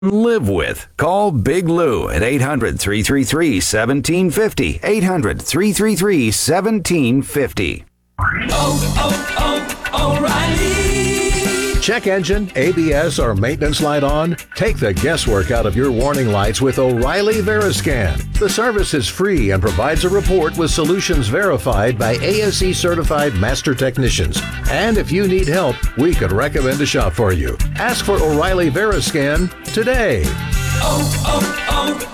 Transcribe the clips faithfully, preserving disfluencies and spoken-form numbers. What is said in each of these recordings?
live with. Call Big Lou at eight hundred, three three three, one seven five zero. eight hundred, three three three, one seven five zero. Oh, oh, O'Reilly. Check engine, A B S, or maintenance light on? Take the guesswork out of your warning lights with O'Reilly Veriscan. The service is free and provides a report with solutions verified by A S E certified master technicians. And if you need help, we could recommend a shop for you. Ask for O'Reilly Veriscan today. Oh,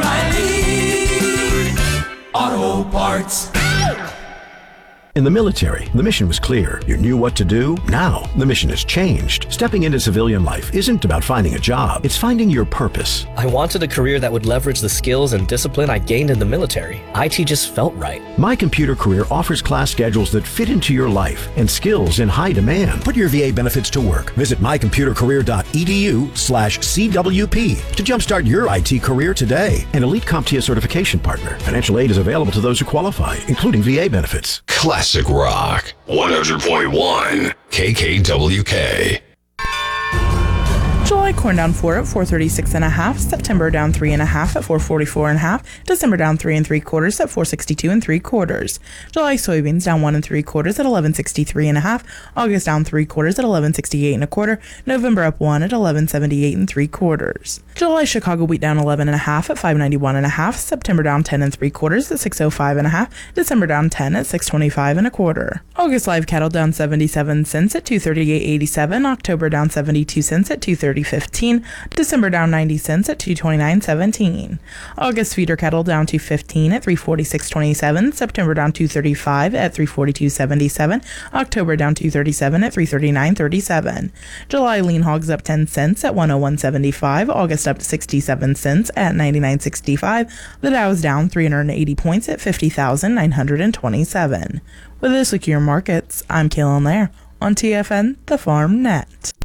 oh, oh, O'Reilly Auto Parts. In the military, the mission was clear. You knew what to do. Now, the mission has changed. Stepping into civilian life isn't about finding a job. It's finding your purpose. I wanted a career that would leverage the skills and discipline I gained in the military. I T just felt right. My Computer Career offers class schedules that fit into your life and skills in high demand. Put your V A benefits to work. Visit my computer career dot e d u slash C W P to jumpstart your I T career today. An elite CompTIA certification partner. Financial aid is available to those who qualify, including V A benefits. Classic Rock, one hundred point one K K W K. July corn down four at four thirty-six and a half. September down three and a half at four forty-four and a half. December down three and three quarters at four sixty-two and three quarters. July soybeans down one and three quarters at eleven sixty-three and a half. August down three quarters at eleven sixty-eight and a quarter. November up one at eleven seventy-eight and three quarters. July Chicago wheat down eleven and a half at five ninety-one and a half. September down ten and three quarters at six oh five and a half. December down ten at six twenty-five and a quarter. August live cattle down seventy-seven cents at two thirty-eight eighty-seven. October down seventy-two cents at two thirty fifteen. December down ninety cents at two twenty-nine seventeen. August feeder cattle down two fifteen at three forty-six twenty-seven. September down two thirty-five at three forty-two seventy-seven. October down two thirty-seven at three thirty-nine thirty-seven. July lean hogs up ten cents at one oh one seventy-five. August up sixty-seven cents at ninety-nine sixty-five. The Dow is down three hundred eighty points at fifty thousand nine hundred twenty-seven. With this week your markets, I'm Kaylin Lair on T F N, the Farm Net.